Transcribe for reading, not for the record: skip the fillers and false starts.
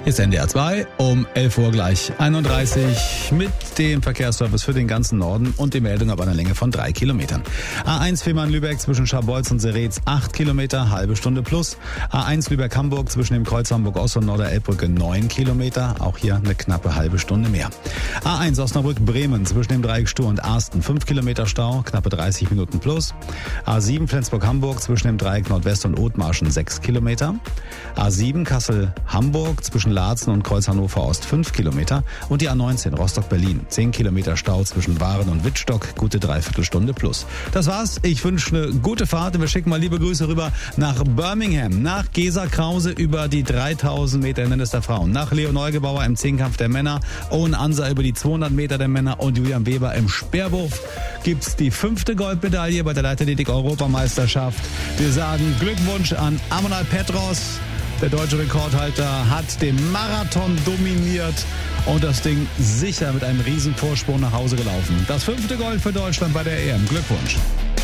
Ist NDR 2 um 11 Uhr gleich 31 mit dem Verkehrsservice für den ganzen Norden und die Meldung ab einer Länge von 3 Kilometern. A1 Fehmarn-Lübeck zwischen Scharbeutz und Seretz 8 Kilometer, halbe Stunde plus. A1 Lübeck-Hamburg zwischen dem Kreuz Hamburg-Ost und Norderelbbrücke 9 Kilometer, auch hier eine knappe halbe Stunde mehr. A1 Osnabrück-Bremen zwischen dem Dreieck Stur und Arsten 5 Kilometer Stau, knappe 30 Minuten plus. A7 Flensburg-Hamburg zwischen dem Dreieck Nordwest und Othmarschen 6 Kilometer. A7 Kassel-Hamburg zwischen Laatzen und Kreuz Hannover Ost 5 Kilometer und die A19 Rostock-Berlin 10 Kilometer Stau zwischen Waren und Wittstock, gute Dreiviertelstunde plus. Das war's. Ich wünsche eine gute Fahrt und wir schicken mal liebe Grüße rüber nach Birmingham, nach Gesa Krause über die 3000 Meter Hindernis der Frauen, nach Leo Neugebauer im Zehnkampf der Männer, Owen Ansa über die 200 Meter der Männer und Julian Weber im Speerwurf gibt's die 5. Goldmedaille bei der Leichtathletik-Europameisterschaft. Wir sagen Glückwunsch an Amonal Petros. Der deutsche Rekordhalter hat den Marathon dominiert und das Ding sicher mit einem riesen Vorsprung nach Hause gelaufen. Das 5. Gold für Deutschland bei der EM. Glückwunsch.